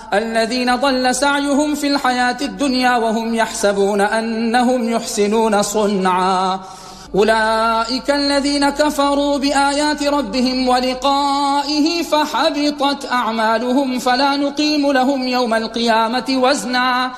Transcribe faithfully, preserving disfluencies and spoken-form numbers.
الذين ضل سعيهم في الحياة الدنيا وهم يحسبون أنهم يحسنون صنعا أولئك الذين كفروا بآيات ربهم ولقائه فحبطت أعمالهم فلا نقيم لهم يوم القيامة وزنا